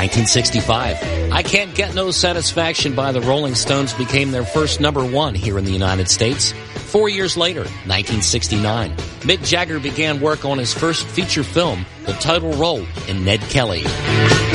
1965, I Can't Get No Satisfaction by the Rolling Stones became their first number one here in the United States. 4 years later, 1969, Mick Jagger began work on his first feature film, the title role in Ned Kelly.